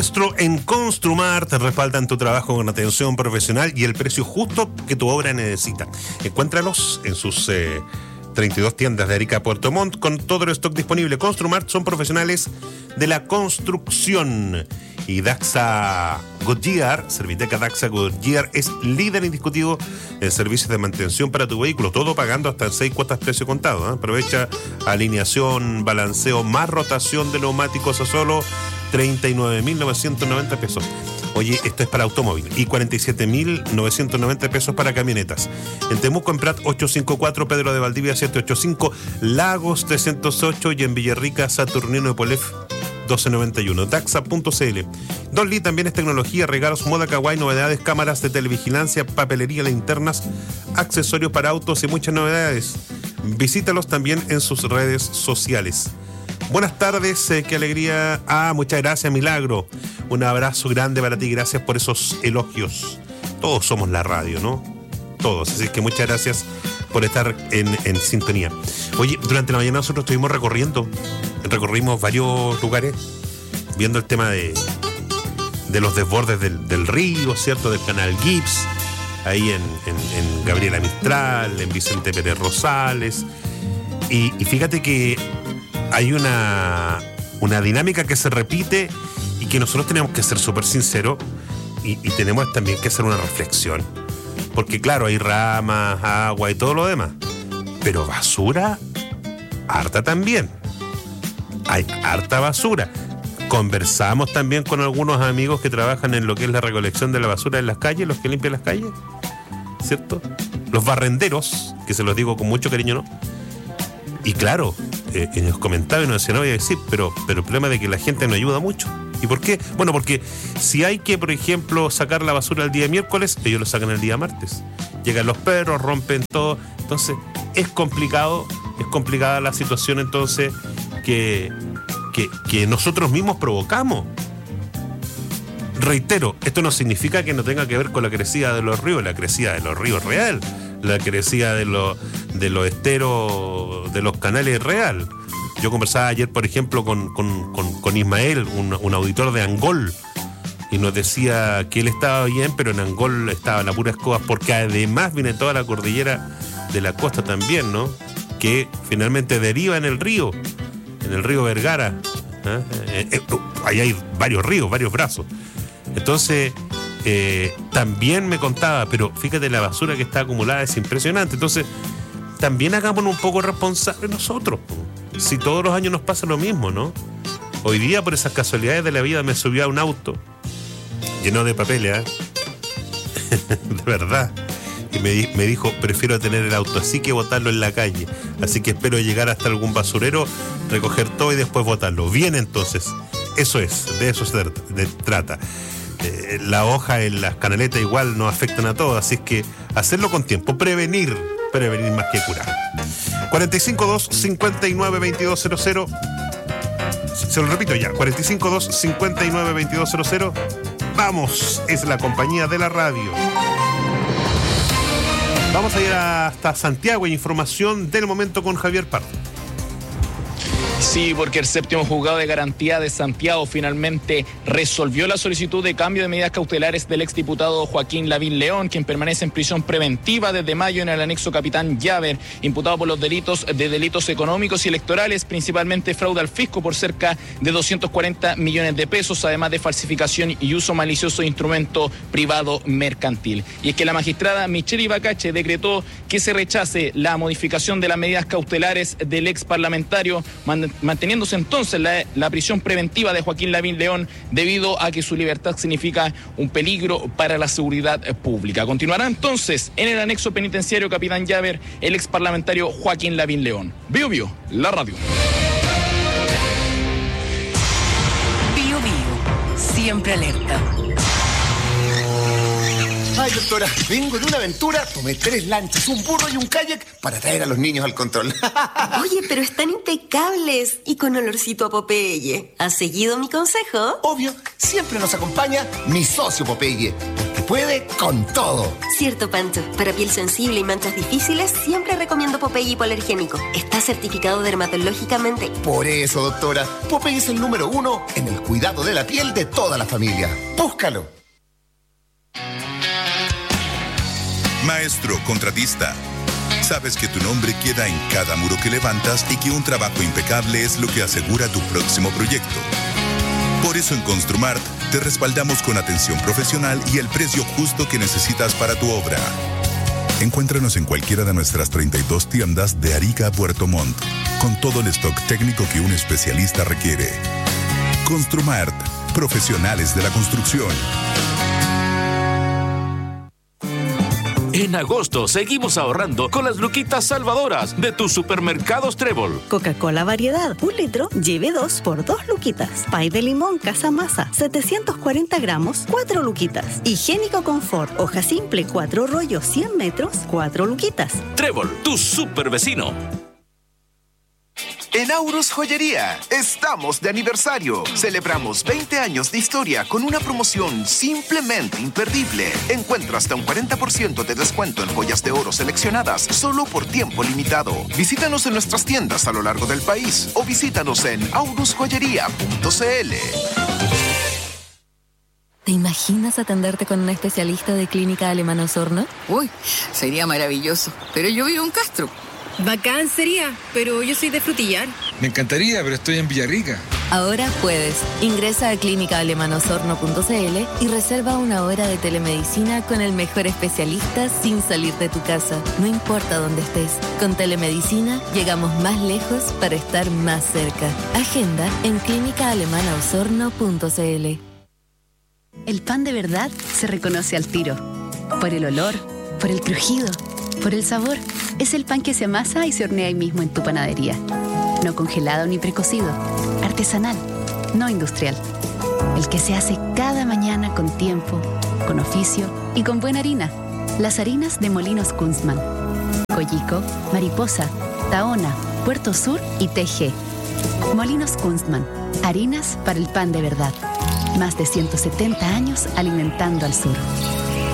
En Construmart te respaldan tu trabajo con atención profesional y el precio justo que tu obra necesita. Encuéntralos en sus 32 tiendas de Arica a Puerto Montt con todo el stock disponible. Construmart son profesionales de la construcción. Y Daxa Goodyear, Serviteca Daxa Goodyear, es líder indiscutido en servicios de mantención para tu vehículo, todo pagando hasta en 6 cuotas precio contado, ¿eh? Aprovecha alineación, balanceo, más rotación de neumáticos a solo 39.990 pesos. Oye, esto es para automóvil. Y 47.990 pesos para camionetas. En Temuco, en Prat 854, Pedro de Valdivia 785, Lagos 308 y en Villarrica, Saturnino de Polef 1291. Daxa.cl. Don Lee también es tecnología, regalos, moda kawaii, novedades, cámaras de televigilancia, papelería, linternas, accesorios para autos y muchas novedades. Visítalos también en sus redes sociales. Buenas tardes, qué alegría. Muchas gracias, Milagro. Un abrazo grande para ti, gracias por esos elogios. Todos somos la radio, ¿no? Todos, así que muchas gracias por estar en sintonía. Oye, durante la mañana nosotros estuvimos recorrimos varios lugares, viendo el tema de los desbordes del río, ¿cierto? Del canal Gibbs, ahí en Gabriela Mistral, en Vicente Pérez Rosales. Y fíjate que hay una dinámica que se repite y que nosotros tenemos que ser súper sinceros y tenemos también que hacer una reflexión. Porque claro, hay ramas, agua y todo lo demás. Pero basura, harta también. Hay harta basura. Conversamos también con algunos amigos que trabajan en lo que es la recolección de la basura en las calles, los que limpian las calles, ¿cierto? Los barrenderos, que se los digo con mucho cariño, ¿no? Y claro, nos comentaba y nos decía, no voy a decir, pero el problema es de que la gente no ayuda mucho. ¿Y por qué? Bueno, porque si hay que, por ejemplo, sacar la basura el día miércoles, ellos lo sacan el día martes. Llegan los perros, rompen todo. Entonces, es complicada la situación entonces que nosotros mismos provocamos. Reitero, esto no significa que no tenga que ver con la crecida de los ríos, la crecida de los ríos real, la crecida de los esteros de los canales real. Yo conversaba ayer, por ejemplo, con Ismael, un auditor de Angol, y nos decía que él estaba bien, pero en Angol estaba la pura escoba, porque además viene toda la cordillera de la costa también, ¿no? Que finalmente deriva en el río Vergara. Ahí hay varios ríos, varios brazos. Entonces, también me contaba, pero fíjate, la basura que está acumulada es impresionante. Entonces, también hagámonos un poco responsables nosotros. Si todos los años nos pasa lo mismo, ¿no? Hoy día, por esas casualidades de la vida, me subió a un auto lleno de papeles, de verdad. Y me dijo, prefiero tener el auto así que botarlo en la calle. Así que espero llegar hasta algún basurero, recoger todo y después botarlo. Bien, entonces, eso es, de eso se trata. La hoja en las canaletas igual nos afectan a todos, así es que hacerlo con tiempo, prevenir más que curar. 452-592200. Se lo repito ya, 452-592200. Vamos, es la compañía de la radio. Vamos a ir hasta Santiago, información del momento con Javier Pardo. Sí, porque el séptimo juzgado de garantía de Santiago finalmente resolvió la solicitud de cambio de medidas cautelares del exdiputado Joaquín Lavín León, quien permanece en prisión preventiva desde mayo en el anexo Capitán Llaver, imputado por los delitos económicos y electorales, principalmente fraude al fisco por cerca de 240 millones de pesos, además de falsificación y uso malicioso de instrumento privado mercantil. Y es que la magistrada Michelle Ibacache decretó que se rechace la modificación de las medidas cautelares del ex parlamentario, manteniéndose entonces la prisión preventiva de Joaquín Lavín León debido a que su libertad significa un peligro para la seguridad pública. Continuará entonces en el anexo penitenciario Capitán Llaver el ex parlamentario Joaquín Lavín León. Bio Bio, la radio. Bio Bio, siempre alerta. Ay, doctora, vengo de una aventura, tomé 3 lanchas, un burro y un kayak para traer a los niños al control. Oye, pero están impecables y con olorcito a Popeye. ¿Has seguido mi consejo? Obvio, siempre nos acompaña mi socio Popeye, porque puede con todo. Cierto, Pancho. Para piel sensible y manchas difíciles, siempre recomiendo Popeye hipoalergénico. Está certificado dermatológicamente. Por eso, doctora, Popeye es el número 1 en el cuidado de la piel de toda la familia. Búscalo. Maestro contratista. Sabes que tu nombre queda en cada muro que levantas y que un trabajo impecable es lo que asegura tu próximo proyecto. Por eso en Construmart te respaldamos con atención profesional y el precio justo que necesitas para tu obra. Encuéntranos en cualquiera de nuestras 32 tiendas de Arica a Puerto Montt, con todo el stock técnico que un especialista requiere. Construmart, profesionales de la construcción. En agosto seguimos ahorrando con las luquitas salvadoras de tus supermercados Trébol. Coca-Cola variedad, 1 litro, lleve 2 por 2 luquitas. Pay de limón Casa Masa, 740 gramos, 4 luquitas. Higiénico Confort, hoja simple, 4 rollos, 100 metros, 4 luquitas. Trébol, tu super vecino. En Aurus Joyería estamos de aniversario. Celebramos 20 años de historia con una promoción simplemente imperdible. Encuentra hasta un 40% de descuento en joyas de oro seleccionadas solo por tiempo limitado. Visítanos en nuestras tiendas a lo largo del país o visítanos en aurusjoyería.cl. ¿Te imaginas atenderte con un especialista de Clínica Alemana Osorno? Uy, sería maravilloso. Pero yo vivo en Castro. Bacán sería, pero yo soy de Frutillar. Me encantaría, pero estoy en Villarrica. Ahora puedes. Ingresa a clínicaalemanosorno.cl y reserva una hora de telemedicina con el mejor especialista sin salir de tu casa. No importa dónde estés. Con telemedicina llegamos más lejos para estar más cerca. Agenda en clínicaalemanaosorno.cl. El pan de verdad se reconoce al tiro. Por el olor, por el crujido, por el sabor. Es el pan que se amasa y se hornea ahí mismo en tu panadería. No congelado ni precocido. Artesanal, no industrial. El que se hace cada mañana con tiempo, con oficio y con buena harina. Las harinas de Molinos Kunstmann. Coyico, Mariposa, Tahona, Puerto Sur y TG. Molinos Kunstmann. Harinas para el pan de verdad. Más de 170 años alimentando al sur.